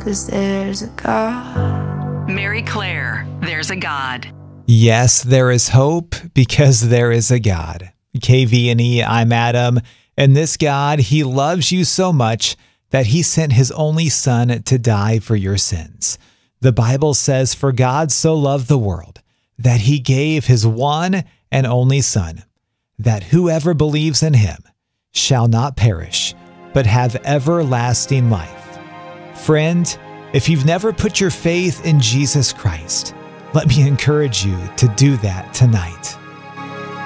'cause there's a God. Mary Claire, there's a God. Yes, there is hope because there is a God. KVNE, I'm Adam, and this God, he loves you so much that he sent his only son to die for your sins. The Bible says, "For God so loved the world that he gave his one and only son, that whoever believes in him shall not perish, but have everlasting life." Friend, if you've never put your faith in Jesus Christ, let me encourage you to do that tonight.